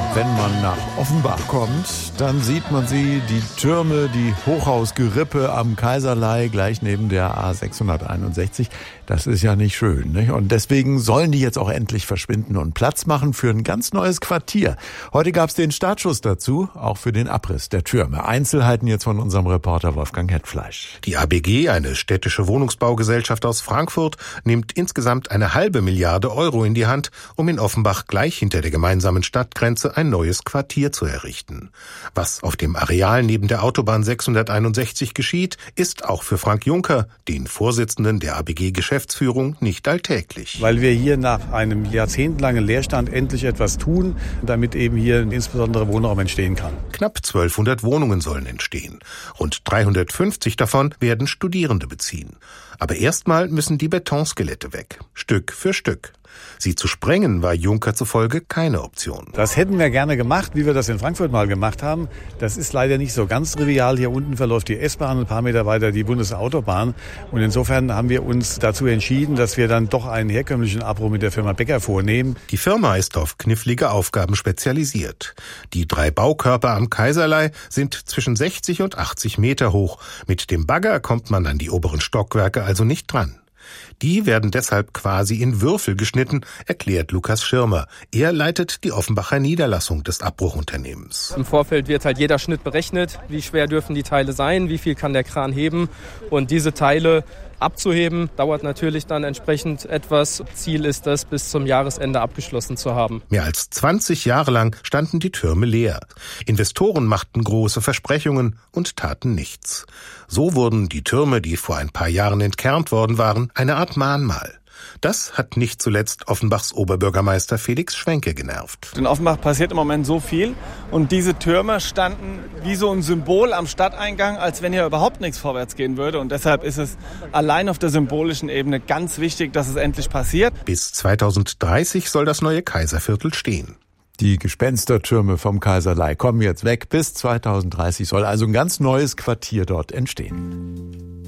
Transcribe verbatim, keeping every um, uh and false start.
Wenn man nach Offenbach kommt, dann sieht man sie, die Türme, die Hochhausgerippe am Kaiserlei, gleich neben der A sechshunderteinundsechzig. Das ist ja nicht schön, nicht? Und deswegen sollen die jetzt auch endlich verschwinden und Platz machen für ein ganz neues Quartier. Heute gab es den Startschuss dazu, auch für den Abriss der Türme. Einzelheiten jetzt von unserem Reporter Wolfgang Hetfleisch. Die A B G, eine städtische Wohnungsbaugesellschaft aus Frankfurt, nimmt insgesamt eine halbe Milliarde Euro in die Hand, um in Offenbach gleich hinter der gemeinsamen Stadtgrenze ein neues Quartier zu errichten. Was auf dem Areal neben der Autobahn sechshunderteinundsechzig geschieht, ist auch für Frank Juncker, den Vorsitzenden der A B G-Geschäftsführung, nicht alltäglich. Weil wir hier nach einem jahrzehntelangen Leerstand endlich etwas tun, damit eben hier insbesondere Wohnraum entstehen kann. Knapp zwölfhundert Wohnungen sollen entstehen. Rund dreihundertfünfzig davon werden Studierende beziehen. Aber erstmal müssen die Betonskelette weg, Stück für Stück. Sie zu sprengen war Juncker zufolge keine Option. Das hätten wir gerne gemacht, wie wir das in Frankfurt mal gemacht haben. Das ist leider nicht so ganz trivial. Hier unten verläuft die S-Bahn, ein paar Meter weiter die Bundesautobahn. Und insofern haben wir uns dazu entschieden, dass wir dann doch einen herkömmlichen Abbruch mit der Firma Becker vornehmen. Die Firma ist auf knifflige Aufgaben spezialisiert. Die drei Baukörper am Kaiserlei sind zwischen sechzig und achtzig Meter hoch. Mit dem Bagger kommt man an die oberen Stockwerke also nicht dran. Die werden deshalb quasi in Würfel geschnitten, erklärt Lukas Schirmer. Er leitet die Offenbacher Niederlassung des Abbruchunternehmens. Im Vorfeld wird halt jeder Schnitt berechnet. Wie schwer dürfen die Teile sein? Wie viel kann der Kran heben? Und diese Teile abzuheben, dauert natürlich dann entsprechend etwas. Ziel ist es, bis zum Jahresende abgeschlossen zu haben. Mehr als zwanzig Jahre lang standen die Türme leer. Investoren machten große Versprechungen und taten nichts. So wurden die Türme, die vor ein paar Jahren entkernt worden waren, eine Art Mahnmal. Das hat nicht zuletzt Offenbachs Oberbürgermeister Felix Schwenke genervt. In Offenbach passiert im Moment so viel und diese Türme standen wie so ein Symbol am Stadteingang, als wenn hier überhaupt nichts vorwärts gehen würde. Und deshalb ist es allein auf der symbolischen Ebene ganz wichtig, dass es endlich passiert. Bis zweitausenddreißig soll das neue Kaiserviertel stehen. Die Gespenstertürme vom Kaiserlei kommen jetzt weg. Bis zweitausenddreißig soll also ein ganz neues Quartier dort entstehen.